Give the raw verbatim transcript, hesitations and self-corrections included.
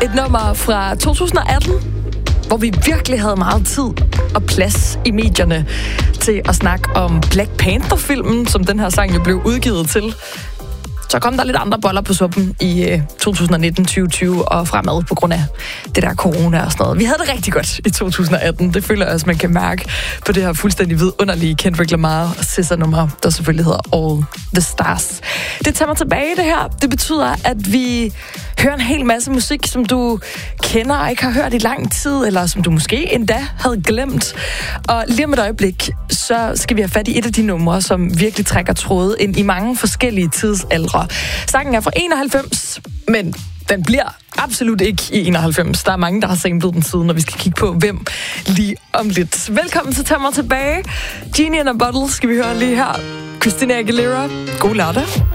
Et nummer fra to tusind og atten, hvor vi virkelig havde meget tid og plads i medierne til at snakke om Black Panther-filmen, som den her sang jo blev udgivet til. Så kom der lidt andre boller på suppen i øh, to tusind og nitten, tyve tyve og fremad på grund af det der corona og sådan noget. Vi havde det rigtig godt i to tusind og atten. Det føler jeg også, man kan mærke på det her fuldstændig vidunderlige Kendrick Lamar og S Z A-nummer, der selvfølgelig hedder All the Stars. Det tager mig tilbage, det her. Det betyder, at vi hører en hel masse musik, som du kender og ikke har hørt i lang tid, eller som du måske endda havde glemt. Og lige om et øjeblik, så skal vi have fat i et af de numre, som virkelig trækker tråde ind i mange forskellige tidsaldre. Sangen er fra enoghalvfems, men den bliver absolut ikke i enoghalvfems. Der er mange, der har samlet den siden, og vi skal kigge på, hvem lige om lidt. Velkommen til Tag mig tilbage. Genie in a Bottle skal vi høre lige her. Christina Aguilera. God lørdag.